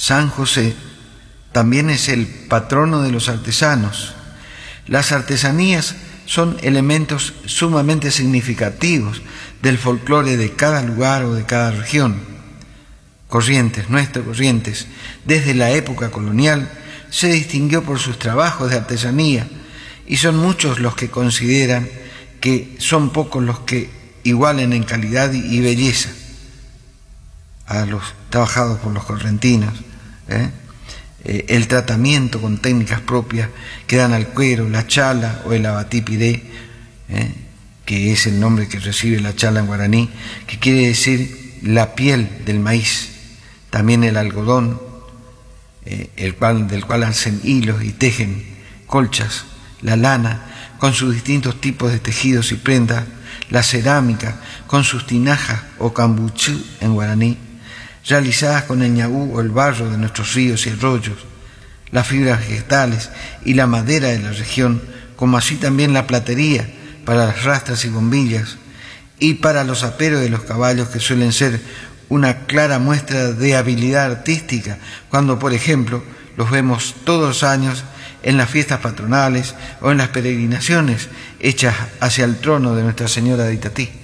San José también es el patrono de los artesanos. Las artesanías son elementos sumamente significativos del folclore de cada lugar o de cada región. Corrientes, nuestro Corrientes, desde la época colonial, se distinguió por sus trabajos de artesanía y son muchos los que consideran que son pocos los que igualen en calidad y belleza a los trabajados por los correntinos. El tratamiento con técnicas propias que dan al cuero, la chala o el abatipiré, que es el nombre que recibe la chala en guaraní, que quiere decir la piel del maíz, también el algodón, del cual hacen hilos y tejen colchas, la lana con sus distintos tipos de tejidos y prendas, la cerámica con sus tinajas o cambuchú en guaraní, realizadas con el ñabú o el barro de nuestros ríos y arroyos, las fibras vegetales y la madera de la región, como así también la platería para las rastras y bombillas, y para los aperos de los caballos, que suelen ser una clara muestra de habilidad artística, cuando, por ejemplo, los vemos todos los años en las fiestas patronales o en las peregrinaciones hechas hacia el trono de Nuestra Señora de Itatí.